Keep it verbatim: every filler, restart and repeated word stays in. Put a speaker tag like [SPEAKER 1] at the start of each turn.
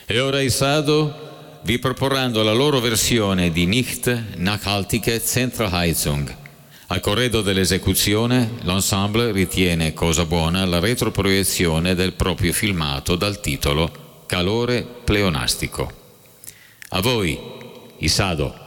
[SPEAKER 1] E ora i Sado vi proporranno la loro versione di Nicht nachhaltige Zentralheizung. Al corredo dell'esecuzione, l'ensemble ritiene cosa buona la retroproiezione del proprio filmato dal titolo Calore pleonastico. A voi, i Sado.